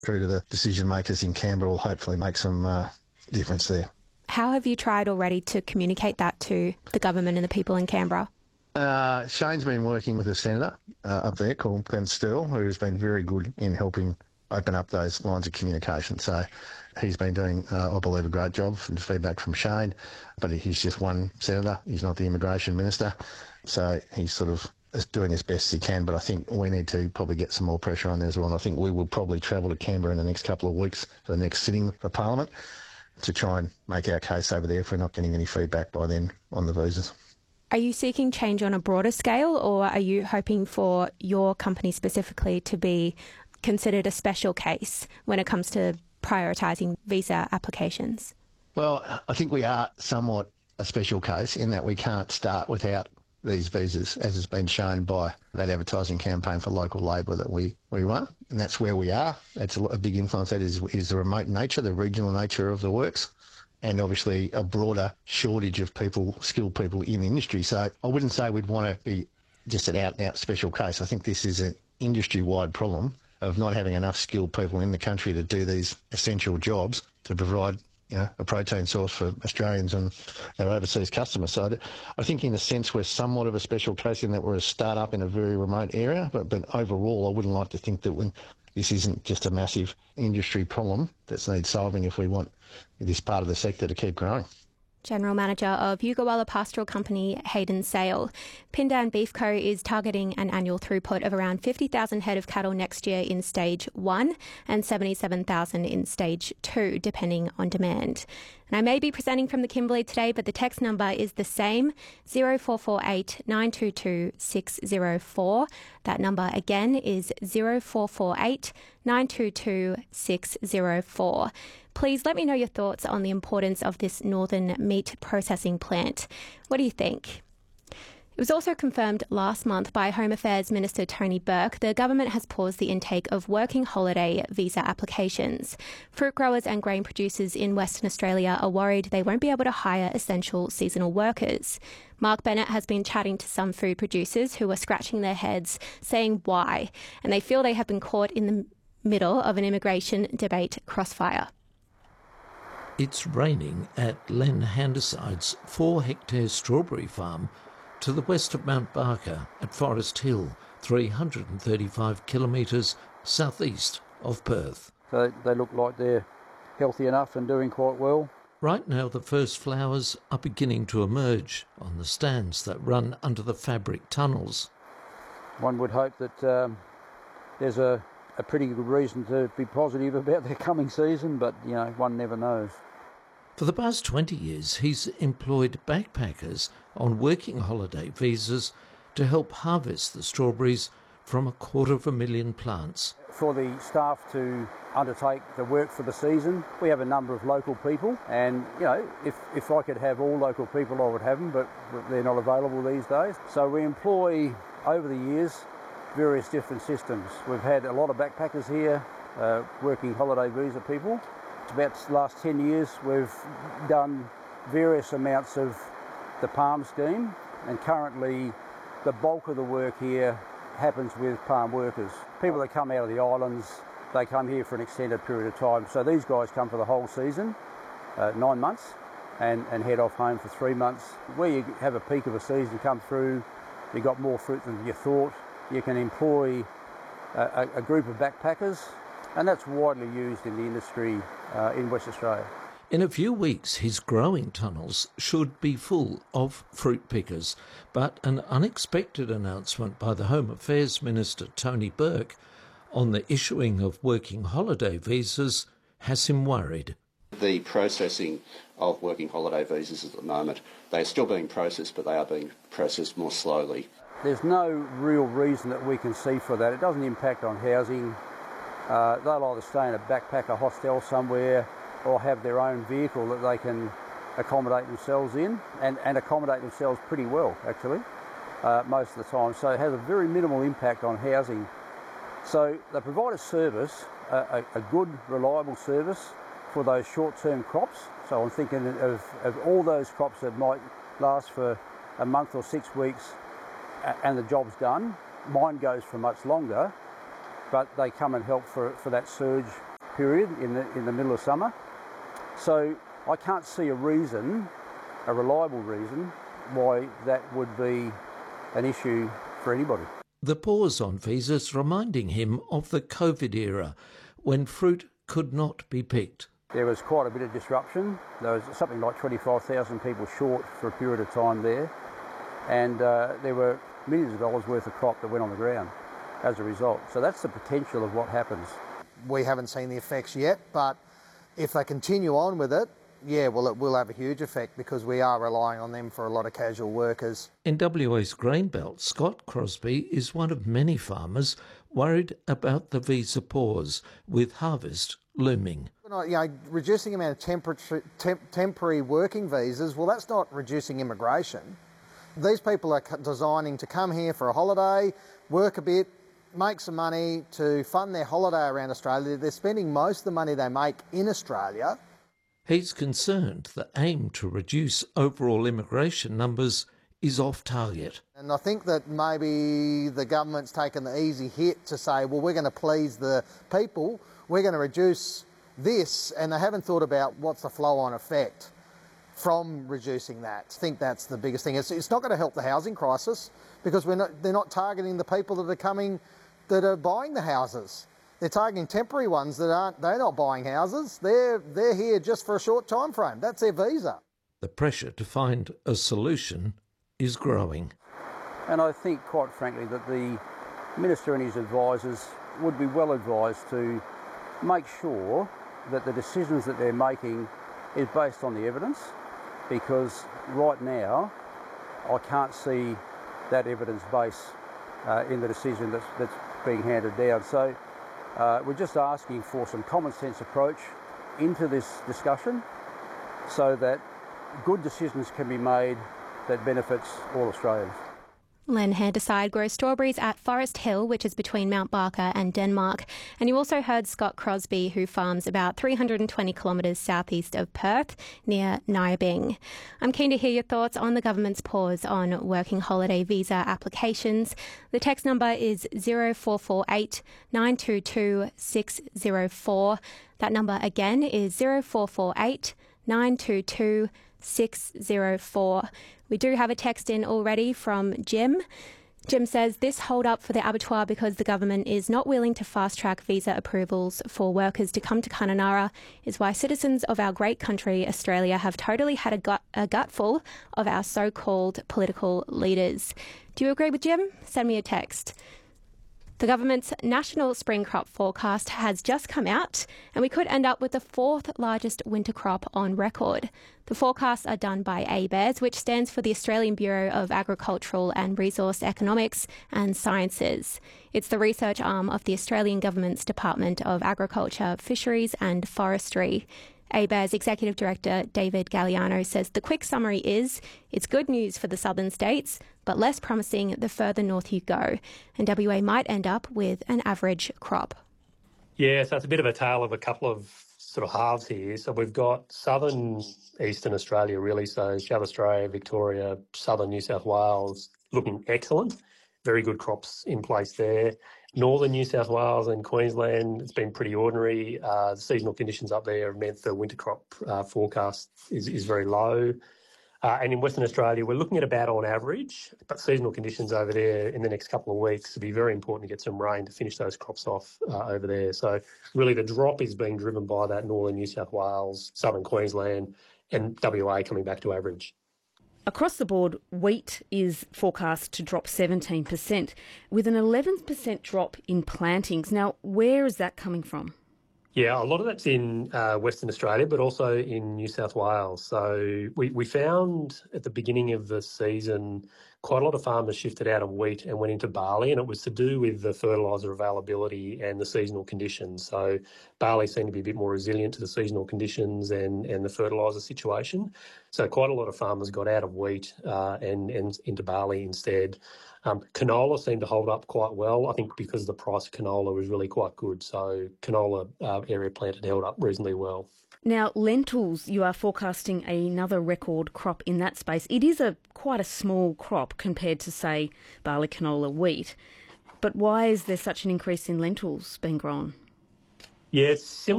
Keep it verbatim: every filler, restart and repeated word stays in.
through to the decision makers in Canberra will hopefully make some uh, difference there. How have you tried already to communicate that to the government and the people in Canberra? Uh, Shane's been working with a senator uh, up there called Ben Steele, who's been very good in helping open up those lines of communication. So he's been doing, uh, I believe, a great job from the feedback from Shane, but he's just one senator. He's not the immigration minister. So he's sort of doing as best as he can, but I think we need to probably get some more pressure on there as well. And I think we will probably travel to Canberra in the next couple of weeks for the next sitting for Parliament to try and make our case over there if we're not getting any feedback by then on the visas. Are you seeking change on a broader scale, or are you hoping for your company specifically to be considered a special case when it comes to prioritising visa applications? Well, I think we are somewhat a special case in that we can't start without these visas, as has been shown by that advertising campaign for local labour that we, we run. And that's where we are. That's a, a big influence. That is, is the remote nature, the regional nature of the works, and obviously a broader shortage of people, skilled people in the industry. So I wouldn't say we'd want to be just an out-and-out special case. I think this is an industry-wide problem of not having enough skilled people in the country to do these essential jobs to provide, you know, a protein source for Australians and our overseas customers. So I think in a sense we're somewhat of a special case in that we're a start-up in a very remote area, but, but overall I wouldn't like to think that when this isn't just a massive industry problem that needs solving if we want this part of the sector to keep growing. General Manager of Yugawalla Pastoral Company, Hayden Sale. Pindan Beef Co is targeting an annual throughput of around fifty thousand head of cattle next year in Stage one and seventy-seven thousand in Stage two, depending on demand. And I may be presenting from the Kimberley today, but the text number is the same, zero four four eight nine two two six zero four. That number again is zero four four eight nine two two six zero four. Please let me know your thoughts on the importance of this northern meat processing plant. What do you think? It was also confirmed last month by Home Affairs Minister Tony Burke the government has paused the intake of working holiday visa applications. Fruit growers and grain producers in Western Australia are worried they won't be able to hire essential seasonal workers. Mark Bennett has been chatting to some food producers who are scratching their heads, saying why, and they feel they have been caught in the middle of an immigration debate crossfire. It's raining at Len Handerside's four-hectare strawberry farm to the west of Mount Barker at Forest Hill, three hundred thirty-five kilometres southeast of Perth. So they look like they're healthy enough and doing quite well. Right now the first flowers are beginning to emerge on the stands that run under the fabric tunnels. One would hope that um, there's a, a pretty good reason to be positive about their coming season, but, you know, one never knows. For the past twenty years, he's employed backpackers on working holiday visas to help harvest the strawberries from a quarter of a million plants. For the staff to undertake the work for the season, we have a number of local people, and, you know, if, if I could have all local people, I would have them, but they're not available these days. So we employ, over the years, various different systems. We've had a lot of backpackers here, uh, working holiday visa people. About the last ten years we've done various amounts of the PALM scheme, and currently the bulk of the work here happens with PALM workers. People that come out of the islands, they come here for an extended period of time. So these guys come for the whole season, uh, nine months, and, and head off home for three months. Where you have a peak of a season come through, you've got more fruit than you thought, you can employ a, a group of backpackers, and that's widely used in the industry uh, in West Australia. In a few weeks, his growing tunnels should be full of fruit pickers, but an unexpected announcement by the Home Affairs Minister Tony Burke on the issuing of working holiday visas has him worried. The processing of working holiday visas at the moment, they are still being processed, but they are being processed more slowly. There's no real reason that we can see for that. It doesn't impact on housing. Uh, they'll either stay in a backpacker hostel somewhere or have their own vehicle that they can accommodate themselves in, and, and accommodate themselves pretty well, actually, uh, most of the time. So it has a very minimal impact on housing. So they provide a service, a, a, a good, reliable service for those short-term crops. So I'm thinking of, of all those crops that might last for a month or six weeks and the job's done. Mine goes for much longer, but they come and help for, for that surge period in the, in the middle of summer. So I can't see a reason, a reliable reason, why that would be an issue for anybody. The pause on visas reminding him of the COVID era, when fruit could not be picked. There was quite a bit of disruption. There was something like twenty-five thousand people short for a period of time there, and uh, there were millions of dollars worth of crop that went on the ground as a result. So that's the potential of what happens. We haven't seen the effects yet, but if they continue on with it, yeah, well, it will have a huge effect because we are relying on them for a lot of casual workers. In W A's grain belt, Scott Crosby is one of many farmers worried about the visa pause, with harvest looming. You know, reducing the amount of temporary, temp, temporary working visas, well, that's not reducing immigration. These people are designing to come here for a holiday, work a bit, make some money to fund their holiday around Australia. They're spending most of the money they make in Australia. He's concerned the aim to reduce overall immigration numbers is off target. And I think that maybe the government's taken the easy hit to say, well, we're going to please the people, we're going to reduce this, and they haven't thought about what's the flow-on effect from reducing that. I think that's the biggest thing. It's, it's not going to help the housing crisis because we're not, they're not targeting the people that are coming, that are buying the houses. They're targeting temporary ones that aren't, they're not buying houses. They're, they're here just for a short time frame. That's their visa. The pressure to find a solution is growing. And I think, quite frankly, that the Minister and his advisors would be well advised to make sure that the decisions that they're making is based on the evidence, because right now I can't see that evidence base uh, in the decision that's, that's being handed down. So uh, we're just asking for some common sense approach into this discussion so that good decisions can be made that benefits all Australians. Len Handyside grows strawberries at Forest Hill, which is between Mount Barker and Denmark. And you also heard Scott Crosby, who farms about three hundred twenty kilometres southeast of Perth, near Nyabing. I'm keen to hear your thoughts on the government's pause on working holiday visa applications. The text number is zero four four eight nine two two six zero four. That number again is zero four four eight nine two two six zero four. We do have a text in already from Jim. Jim says this hold up for the abattoir because the government is not willing to fast track visa approvals for workers to come to Kununurra is why citizens of our great country, Australia, have totally had a, gut, a gutful of our so-called political leaders. Do you agree with Jim? Send me a text. The government's national spring crop forecast has just come out, and we could end up with the fourth largest winter crop on record. The forecasts are done by ABARES, which stands for the Australian Bureau of Agricultural and Resource Economics and Sciences. It's the research arm of the Australian Government's Department of Agriculture, Fisheries and Forestry. ABARES Executive Director David Galliano says the quick summary is it's good news for the southern states, but less promising the further north you go, and W A might end up with an average crop. Yeah, so it's a bit of a tale of a couple of sort of halves here. So we've got southern eastern Australia really, so South Australia, Victoria, southern New South Wales looking excellent. Very good crops in place there. Northern New South Wales and Queensland, it's been pretty ordinary. Uh, the seasonal conditions up there have meant the winter crop uh, forecast is, is very low. Uh, and in Western Australia, we're looking at about on average, but seasonal conditions over there in the next couple of weeks will be very important to get some rain to finish those crops off uh, over there. So really the drop is being driven by that northern New South Wales, southern Queensland and W A coming back to average. Across the board, wheat is forecast to drop seventeen percent, with an eleven percent drop in plantings. Now, where is that coming from? Yeah, a lot of that's in uh, Western Australia, but also in New South Wales. So we, we found at the beginning of the season quite a lot of farmers shifted out of wheat and went into barley, and it was to do with the fertiliser availability and the seasonal conditions. So barley seemed to be a bit more resilient to the seasonal conditions and, and the fertiliser situation. So quite a lot of farmers got out of wheat uh, and, and into barley instead. Um, canola seemed to hold up quite well, I think because the price of canola was really quite good. So canola uh, area planted held up reasonably well. Now, lentils, you are forecasting another record crop in that space. It is a quite a small crop compared to, say, barley, canola, wheat. But why is there such an increase in lentils being grown? Yeah, it's similar